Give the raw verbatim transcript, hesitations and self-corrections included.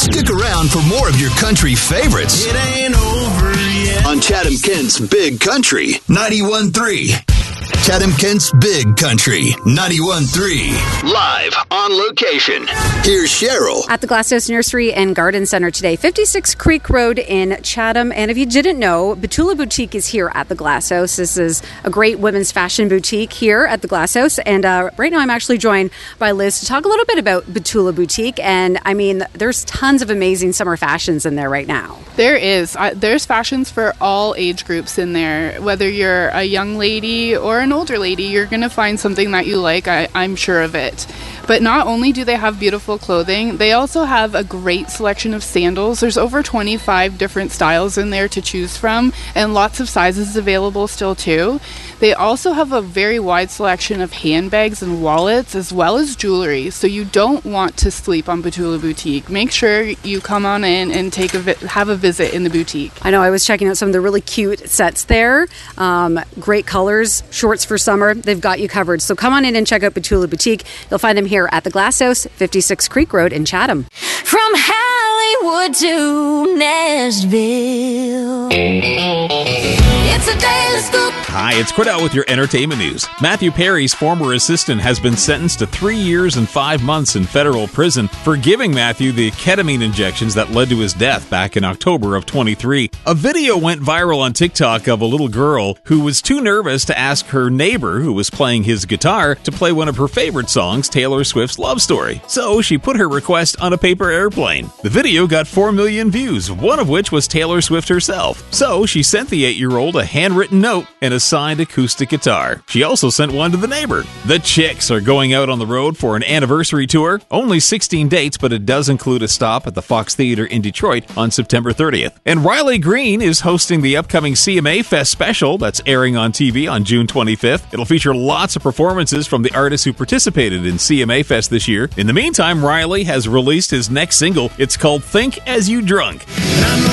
Stick around for more of your country favorites. It ain't over yet. On Chatham Kent's Big Country ninety-one point three. Chatham Kent's Big Country ninety-one point three. Live on location. Here's Cheryl. At the Glasshouse Nursery and Garden Center today, fifty-six Creek Road in Chatham. And if you didn't know, Batula Boutique is here at the Glasshouse. This is a great women's fashion boutique here at the Glasshouse. And uh, right now I'm actually joined by Liz to talk a little bit about Batula Boutique. And I mean, there's tons of amazing summer fashions in there right now. There is. I, there's fashions for all age groups in there. Whether you're a young lady or an older lady, you're going to find something that you like. I, I'm sure of it. But not only do they have beautiful clothing, they also have a great selection of sandals. There's over twenty-five different styles in there to choose from, and lots of sizes available still too. They also have a very wide selection of handbags and wallets, as well as jewelry. So you don't want to sleep on Batula Boutique. Make sure you come on in and take a vi- have a visit in the boutique. I know, I was checking out some of the really cute sets there. Um, great colors, shorts for summer. They've got you covered. So come on in and check out Batula Boutique. You'll find them here at the Glasshouse, fifty-six Creek Road in Chatham. From Hollywood to Nashville, it's a daily scoop. Hi, it's Cordell with your entertainment news. Matthew Perry's former assistant has been sentenced to three years and five months in federal prison for giving Matthew the ketamine injections that led to his death back in October of twenty-three. A video went viral on TikTok of a little girl who was too nervous to ask her neighbor, who was playing his guitar, to play one of her favorite songs, Taylor Swift's Love Story. So she put her request on a paper airplane. The video got four million views, one of which was Taylor Swift herself. So she sent the eight-year-old a handwritten note and a signed acoustic guitar. She also sent one to the neighbor. The Chicks are going out on the road for an anniversary tour. Only sixteen dates, but it does include a stop at the Fox Theater in Detroit on September thirtieth. And Riley Green is hosting the upcoming C M A Fest special that's airing on T V on June twenty-fifth. It'll feature lots of performances from the artists who participated in C M A Fest this year. In the meantime, Riley has released his next single. It's called Think As You Drunk.